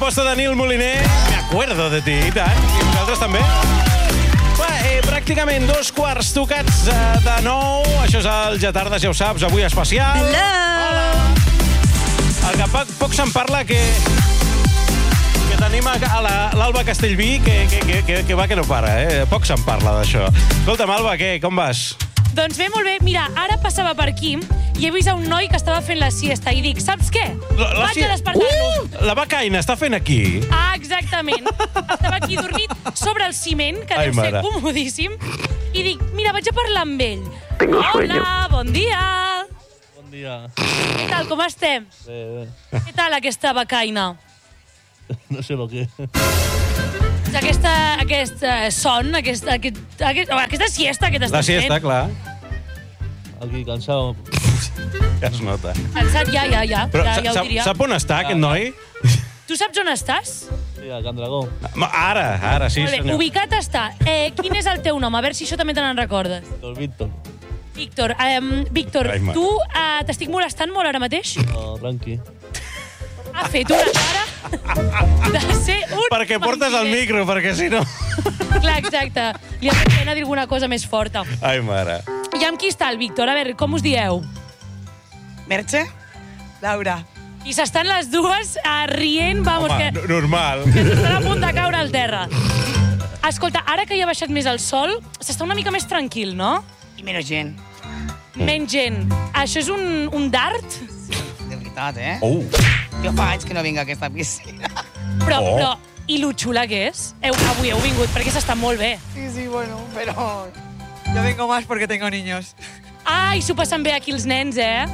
proposta de Nil Moliner. Me acuerdo de ti, i tant. I vosaltres també? Pràcticament 2 tocats de 9. Això és el Ja Tardes, ja ho saps, avui especial. Hola! El que poc se'n parla que tenim a l'Alba Castellví, que va que no para, eh? Poc se'n parla d'això. Escolta'm, Alba, com vas? Doncs bé, molt bé. Mira, ara passava per aquí i he vist un noi que estava fent la siesta i dic, saps què? Vaig a despertar-lo. La becaina està fent aquí? Ah, exactament. Estava aquí dormit sobre el ciment, que deu ser comodíssim, i dic, mira, vaig a parlar amb ell. Hola, bon dia. Bon dia. Què tal, com estem? Bé. Què tal aquesta becaina? No sé lo que... Aquest son, aquesta siesta que t'estàs fent. La siesta, clar. Aquí, cansado. Ja es nota. Cansat, ja Però ho diria. sap on està, aquest noi? Tu saps on estàs? Sí, a Can Dragó. Ara, sí, Molt bé, senyor. ubicat està. Quin és el teu nom? A veure si això també te n'en recordes. Víctor. Víctor, tu t'estic molestant molt ara mateix? No, tranqui. Ha fet una cara de ser un Perquè portes el micro, perquè si no... Clar, exacte. Li ha fet pena dir alguna cosa més forta. Ai, mare. I amb qui està el Víctor? A veure, com us dieu? Merche? Laura. I s'estan les dues rient, vamos, Home, normal. que s'estan a punt de caure al terra. Escolta, ara que ja ha baixat més el sol, s'està una mica més tranquil, no? I menys gent. Menys gent. Això és un dart? De veritat, eh? Jo fa anys que no vinc a aquesta piscina. Però, i lo xula que és? Avui heu vingut, perquè s'està molt bé. Sí, bueno, pero... Yo vengo más porque tengo niños. Ai, s'ho passen bé aquí els nens, eh?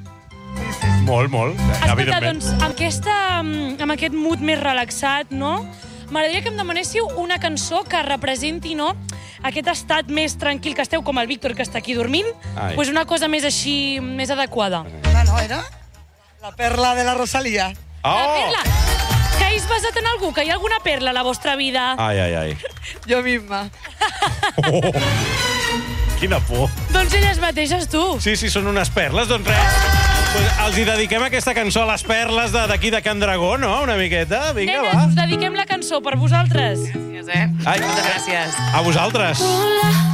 Molt, Escolta, evidentment. doncs, amb aquest mood més relaxat, no? M'agradaria que em demanéssiu una cançó que representi, no?, aquest estat més tranquil que esteu, com el Víctor, que està aquí dormint, doncs una cosa més així, més adequada. No era? La perla de la Rosalía. La perla! Que és basat en algú? Que hi ha alguna perla a la vostra vida? Ai. Yo misma. Quina por. Doncs elles mateixes, tu. Sí, són unes perles, doncs res. Els hi dediquem aquesta cançó a les perles d'aquí de Can Dragó, no? Una miqueta, vinga, Nenes, us dediquem la cançó per vosaltres. Gràcies, eh? Ai, Moltes gràcies. a vosaltres.